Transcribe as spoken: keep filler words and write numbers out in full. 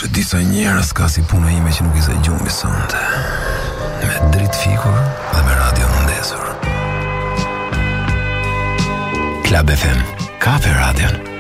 Se disa njerëz ka si puna ime që nuk i sa gjumbi sonte. Me dritë fikur dhe me radio në ndezur. Klab F M, Kafe Radion.